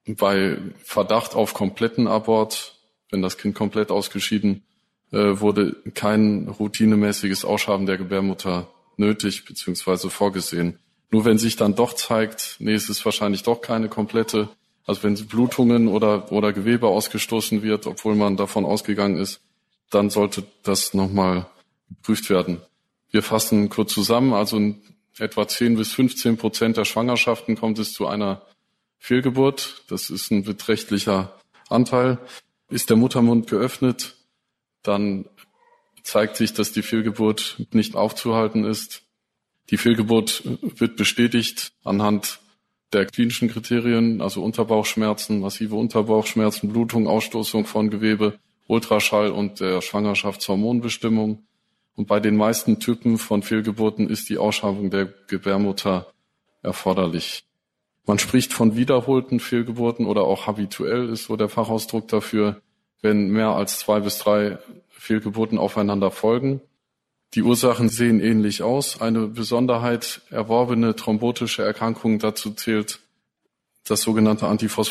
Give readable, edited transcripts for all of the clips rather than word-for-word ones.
Bei Verdacht auf kompletten Abort, wenn das Kind komplett ausgeschieden wurde, kein routinemäßiges Ausschaben der Gebärmutter nötig bzw. vorgesehen. Nur wenn sich dann doch zeigt, es ist wahrscheinlich doch keine komplette, also wenn Blutungen oder Gewebe ausgestoßen wird, obwohl man davon ausgegangen ist, dann sollte das nochmal geprüft werden. Wir fassen kurz zusammen, also in etwa 10-15% der Schwangerschaften kommt es zu einer Fehlgeburt. Das ist ein beträchtlicher Anteil. Ist der Muttermund geöffnet, dann zeigt sich, dass die Fehlgeburt nicht aufzuhalten ist. Die Fehlgeburt wird bestätigt anhand der klinischen Kriterien, also Unterbauchschmerzen, massive Unterbauchschmerzen, Blutung, Ausstoßung von Gewebe, Ultraschall und der Schwangerschaftshormonbestimmung. Und bei den meisten Typen von Fehlgeburten ist die Ausschabung der Gebärmutter erforderlich. Man spricht von wiederholten Fehlgeburten oder auch habituell ist so der Fachausdruck dafür, wenn mehr als 2 bis 3 Fehlgeburten aufeinander folgen. Die Ursachen sehen ähnlich aus. Eine Besonderheit, erworbene thrombotische Erkrankungen, dazu zählt das sogenannte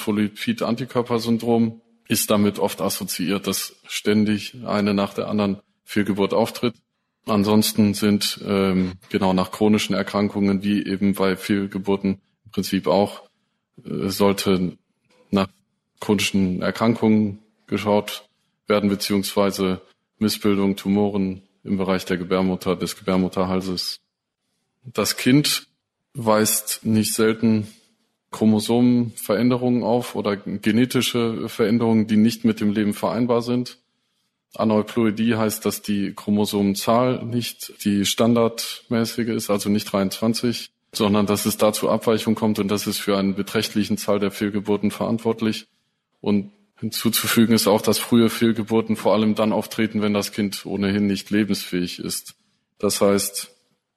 Antiphospholipid-Antikörpersyndrom, ist damit oft assoziiert, dass ständig eine nach der anderen Fehlgeburt auftritt. Ansonsten sind nach chronischen Erkrankungen, wie eben bei Fehlgeburten im Prinzip auch, sollte nach chronischen Erkrankungen geschaut werden, beziehungsweise Missbildungen, Tumoren im Bereich der Gebärmutter, des Gebärmutterhalses. Das Kind weist nicht selten Chromosomenveränderungen auf oder genetische Veränderungen, die nicht mit dem Leben vereinbar sind. Aneuploidie heißt, dass die Chromosomenzahl nicht die standardmäßige ist, also nicht 23, sondern dass es da zu Abweichungen kommt und das ist für einen beträchtlichen Zahl der Fehlgeburten verantwortlich. Und hinzuzufügen ist auch, dass frühe Fehlgeburten vor allem dann auftreten, wenn das Kind ohnehin nicht lebensfähig ist. Das heißt,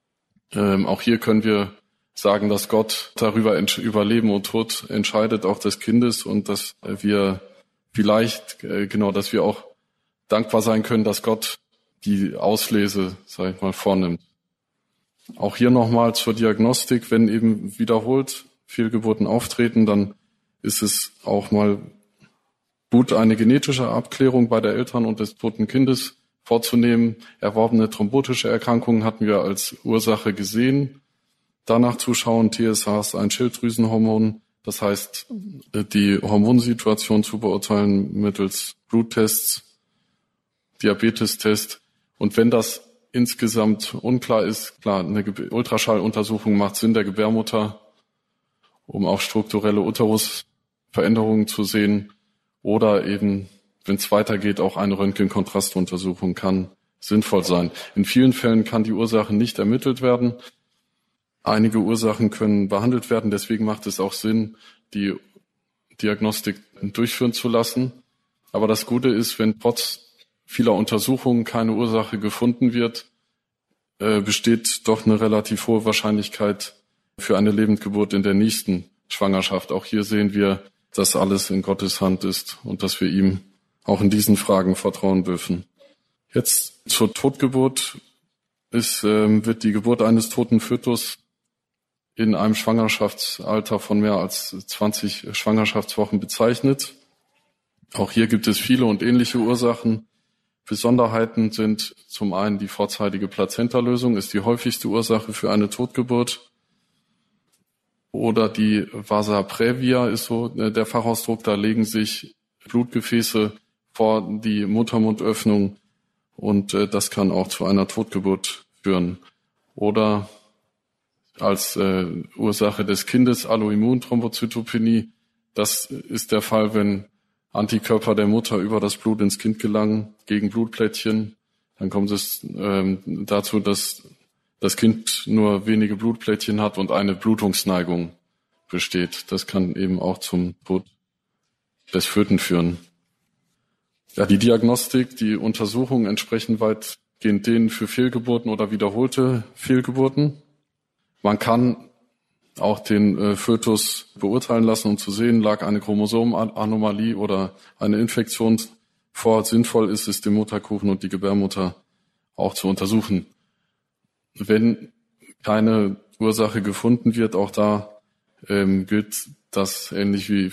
auch hier können wir sagen, dass Gott darüber über Leben und Tod entscheidet, auch des Kindes, und dass wir vielleicht, dass wir auch dankbar sein können, dass Gott die Auslese, vornimmt. Auch hier nochmal zur Diagnostik, wenn eben wiederholt Fehlgeburten auftreten, dann ist es auch mal gut, eine genetische Abklärung bei der Eltern und des toten Kindes vorzunehmen. Erworbene thrombotische Erkrankungen hatten wir als Ursache gesehen. Danach zuschauen, TSH ist ein Schilddrüsenhormon, das heißt, die Hormonsituation zu beurteilen mittels Bluttests, Diabetestest. Und wenn das insgesamt unklar ist, klar, eine Ultraschalluntersuchung macht Sinn der Gebärmutter, um auch strukturelle Uterusveränderungen zu sehen. Oder eben, wenn es weitergeht, auch eine Röntgenkontrastuntersuchung kann sinnvoll sein. In vielen Fällen kann die Ursache nicht ermittelt werden. Einige Ursachen können behandelt werden. Deswegen macht es auch Sinn, die Diagnostik durchführen zu lassen. Aber das Gute ist, wenn trotz vieler Untersuchungen keine Ursache gefunden wird, besteht doch eine relativ hohe Wahrscheinlichkeit für eine Lebendgeburt in der nächsten Schwangerschaft. Auch hier sehen wir, dass alles in Gottes Hand ist und dass wir ihm auch in diesen Fragen vertrauen dürfen. Jetzt zur Totgeburt wird die Geburt eines toten Fötus in einem Schwangerschaftsalter von mehr als 20 Schwangerschaftswochen bezeichnet. Auch hier gibt es viele und ähnliche Ursachen. Besonderheiten sind zum einen die vorzeitige Plazentalösung, ist die häufigste Ursache für eine Totgeburt. Oder die Vasa praevia ist so der Fachausdruck, da legen sich Blutgefäße vor die Muttermundöffnung und das kann auch zu einer Totgeburt führen. Oder als Ursache des Kindes Alloimmunthrombozytopenie, das ist der Fall, wenn Antikörper der Mutter über das Blut ins Kind gelangen gegen Blutplättchen. Dann kommt es dazu, dass das Kind nur wenige Blutplättchen hat und eine Blutungsneigung besteht. Das kann eben auch zum Tod des Föten führen. Ja, die Diagnostik, die Untersuchungen entsprechen weitgehend denen für Fehlgeburten oder wiederholte Fehlgeburten. Man kann auch den Fötus beurteilen lassen, um zu sehen, lag eine Chromosomenanomalie oder eine Infektion vor. Sinnvoll ist es, den Mutterkuchen und die Gebärmutter auch zu untersuchen. Wenn keine Ursache gefunden wird, auch da gilt das ähnlich wie